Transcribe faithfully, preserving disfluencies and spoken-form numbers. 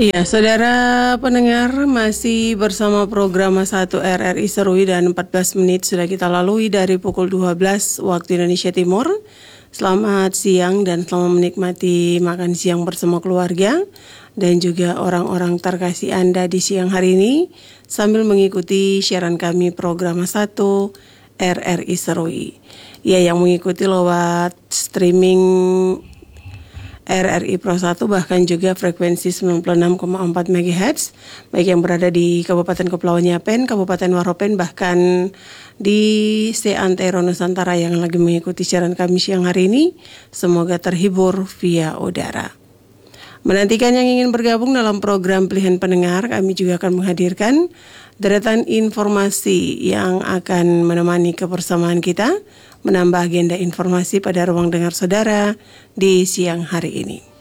Iya, saudara pendengar, masih bersama program satu R R I Serui dan empat belas menit sudah kita lalui dari pukul dua belas waktu Indonesia Timur. Selamat siang dan selamat menikmati makan siang bersama keluarga dan juga orang-orang terkasih Anda di siang hari ini sambil mengikuti siaran kami program satu R R I Serui. Ya, yang mengikuti lewat streaming R R I Pro satu bahkan juga frekuensi sembilan puluh enam koma empat megahertz baik yang berada di Kabupaten Kepulauan Yapen, Kabupaten Waropen, bahkan di seantero Nusantara yang lagi mengikuti siaran kami siang hari ini. Semoga terhibur via udara. Menantikan yang ingin bergabung dalam program pilihan pendengar, kami juga akan menghadirkan deretan informasi yang akan menemani kebersamaan kita, menambah agenda informasi pada ruang dengar saudara di siang hari ini.